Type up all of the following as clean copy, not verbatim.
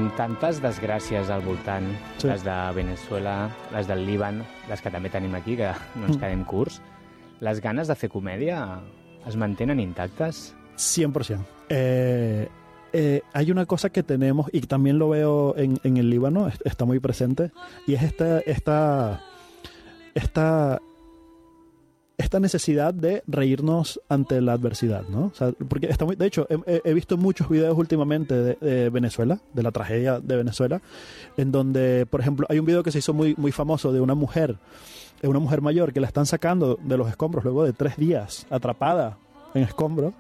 amb tantes desgràcies al voltant, les de Venezuela, les del Líban, les que també tenim aquí, que no ens quedem curts, les ganes de fer comèdia es mantenen intactes? 100%. Hay una cosa que tenemos, y también lo veo en el Líbano, está muy presente, y es esta necesidad de reírnos ante la adversidad, ¿no? O sea, porque de hecho, he visto muchos videos últimamente de Venezuela, de la tragedia de Venezuela, en donde, por ejemplo, hay un video que se hizo muy, muy famoso de una mujer mayor que la están sacando de los escombros luego de 3 días atrapada en escombros.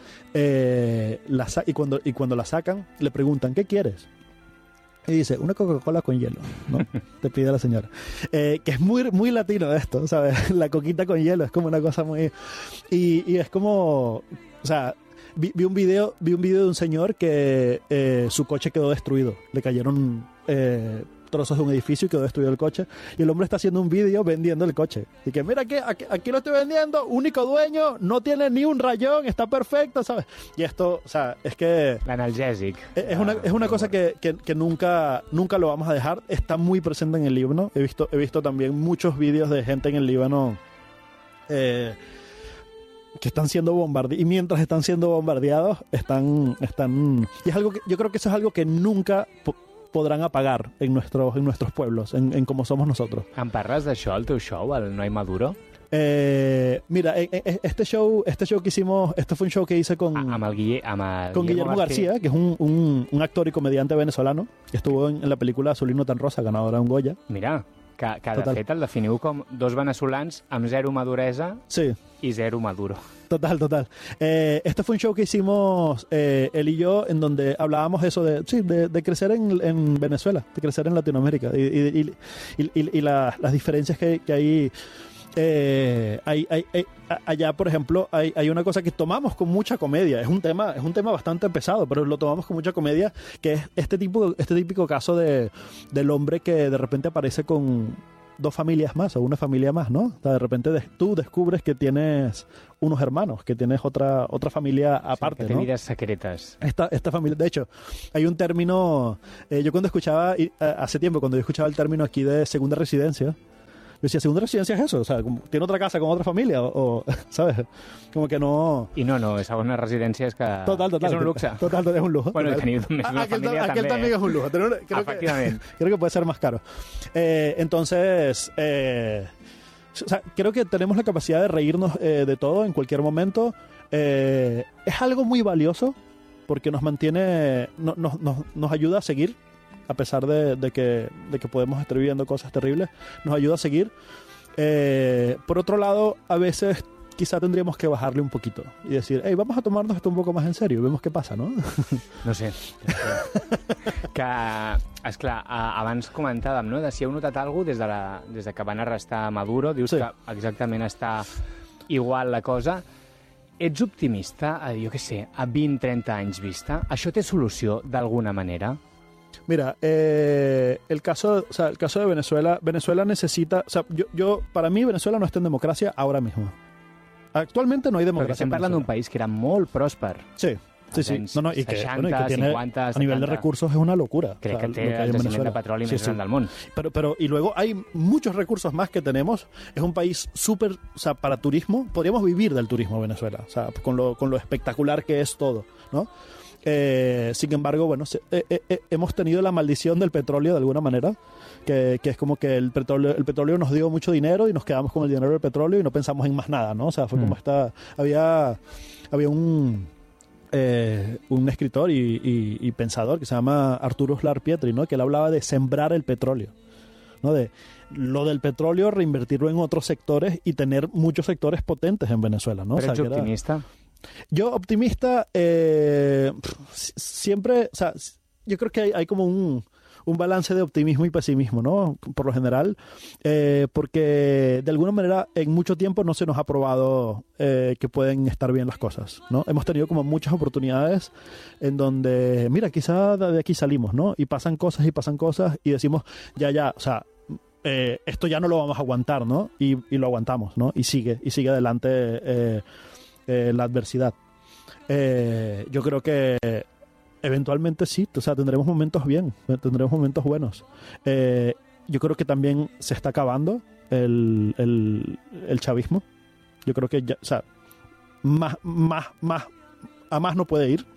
Y cuando la sacan, le preguntan, ¿qué quieres? Y dice, una Coca-Cola con hielo, ¿no? Te pide la señora. Que es muy, muy latino esto, ¿sabes? La coquita con hielo es como una cosa muy... Y es como... O sea, vi un video de un señor que su coche quedó destruido. Le cayeron trozos de un edificio y quedó destruido el coche. Y el hombre está haciendo un video vendiendo el coche. Y que mira que aquí lo estoy vendiendo, único dueño, no tiene ni un rayón, está perfecto, ¿sabes? Y esto, o sea, es que... L'analgèsic. Es una cosa que nunca lo vamos a dejar. Está muy presente en el Líbano. He visto también muchos vídeos de gente en el Líbano que están siendo bombardeados. Y mientras están siendo bombardeados, están... Y es algo que yo creo que eso es algo que nunca podrán apagar en nuestros pueblos, en cómo somos nosotros. Em parles d'això al teu show, el No hay Maduro? Mira, este show que hicimos, este fue un show que hice con Guillermo García, que es un actor y comediante venezolano, que estuvo en la película Azulino tan rosa, ganadora d'un Goya. Mira, que de fet el definiu com dos venezolans amb zero maduresa y zero maduro. Total. Este fue un show que hicimos él y yo, en donde hablábamos eso de crecer en Venezuela, de crecer en Latinoamérica y las diferencias que hay. Allá, por ejemplo, hay una cosa que tomamos con mucha comedia. Es un tema bastante pesado, pero lo tomamos con mucha comedia, que es este típico caso del hombre que de repente aparece con 2 familias más o una familia más, ¿no? O sea, de repente tú descubres que tienes unos hermanos, que tienes otra familia aparte, sí, que ¿no? vidas secretas. Esta familia, de hecho, hay un término, yo cuando escuchaba, hace tiempo, cuando yo escuchaba el término aquí de segunda residencia, yo decía, ¿segunda residencia es eso? O sea, ¿tiene otra casa con otra familia? O ¿sabes? Como que no... I no, segona residència és que... Total. És un luxe. Total, es un lujo. Bueno, teniu més una família aquel también es un lujo. Efectivamente. Creo que puede ser más caro. Entonces, o sea, creo que tenemos la capacidad de reírnos de todo en cualquier momento. Es algo muy valioso porque nos mantiene, nos ayuda a seguir. A pesar de que podemos estar viviendo cosas terribles, nos ayuda a seguir. Por otro lado, a veces quizá tendríamos que bajarle un poquito y decir, hey, vamos a tomarnos esto un poco más en serio, vemos qué pasa, ¿no? No sé. Que, esclar, abans comentàvem, no?, de si heu notat alguna cosa des de que van arrestar Maduro, dius que exactament està igual la cosa. Ets optimista, jo què sé, a 20-30 anys vista? Això té solució d'alguna manera? Mira, el caso de Venezuela necesita, o sea, yo para mí Venezuela no está en democracia ahora mismo. Actualmente no hay democracia. Perquè estem parlant d'un país que era molt pròsper. Sí. No, y que, 60, bueno, y que tiene 50, a nivel de recursos es una locura. Crec que té el jaciment de petroli més gran del món. Pero y luego hay muchos recursos más que tenemos. Es un país súper, o sea, para turismo, podríamos vivir del turismo Venezuela, o sea, con lo espectacular que es todo, ¿no? Sin embargo, bueno, hemos tenido la maldición del petróleo de alguna manera, que es como que el petróleo nos dio mucho dinero y nos quedamos con el dinero del petróleo y no pensamos en más nada, ¿no? O sea, fue como había un escritor y pensador que se llama Arturo Uslar Pietri, ¿no? Que él hablaba de sembrar el petróleo, ¿no? De lo del petróleo, reinvertirlo en otros sectores y tener muchos sectores potentes en Venezuela, ¿no? ¿Pero eres optimista? Yo optimista siempre, o sea, yo creo que hay como un balance de optimismo y pesimismo, ¿no? Por lo general, porque de alguna manera en mucho tiempo no se nos ha probado que pueden estar bien las cosas, ¿no? Hemos tenido como muchas oportunidades en donde, mira, quizá de aquí salimos, ¿no? Y pasan cosas y decimos, ya, o sea, esto ya no lo vamos a aguantar, ¿no? Y lo aguantamos, ¿no? Y sigue adelante la adversidad. Yo creo que eventualmente sí, o sea, tendremos momentos bien, tendremos momentos buenos. Yo creo que también se está acabando el chavismo. Yo creo que ya, o sea, a más no puede ir.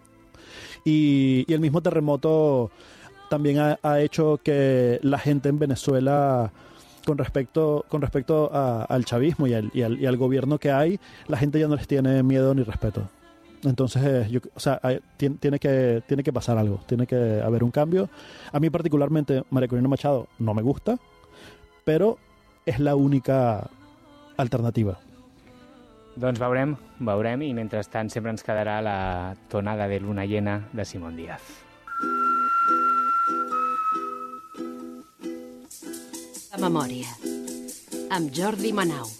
Y el mismo terremoto también ha hecho que la gente en Venezuela, con respecto al chavismo y al gobierno que hay, la gente ya no les tiene miedo ni respeto. Entonces, tiene que pasar algo, tiene que haber un cambio. A mí particularmente María Corina Machado no me gusta, pero és la única alternativa. Doncs veurem, i mentrestant sempre ens quedarà la tonada de luna llena de Simón Díaz. La memòria, amb Jordi Manau.